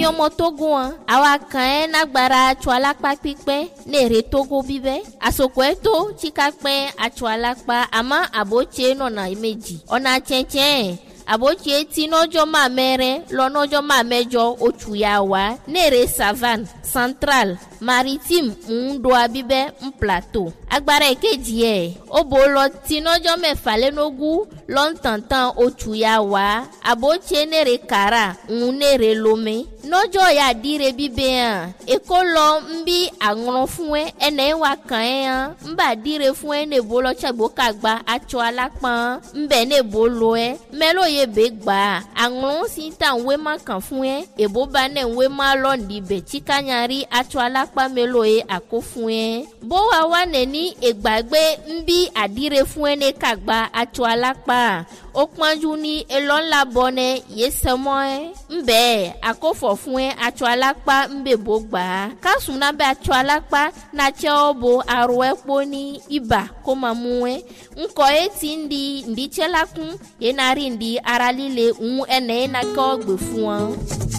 mio togo awa kan na gbara chwalakpa pipe nere togo bibe asoko eto chikakpe achwalakpa ama aboche no na meji ona chenchen aboche ti nojo ma mere lo nojo ma mejo otuyawa nere savane central maritime ndo abibe plateau agbara ekeji e obolo ti nojo mefa le nogu lontantan otuyawa aboche nere kara nere lome nojo ya dire bibe an ekolo mbi anron fun ene wa kan mba dire fun ne bolo chagbo kagba acho alapan mbe ne bolo melo ye be gba anron si tan we ma kan fun ebo ba ne we ma lo ndi be chikanyari acho alapa melo ako fun bo wa ne ni egbagbe mbi adire fun ne kagba acho alapa okpanju ni elon labone yesemo mbe akofo fun acho alapa mbe bogba kasuna be acho alapa na cheobo arwepo ni iba koma muwe nko eti ndi chelakun yenari ndi aralile ene na ko gbe fun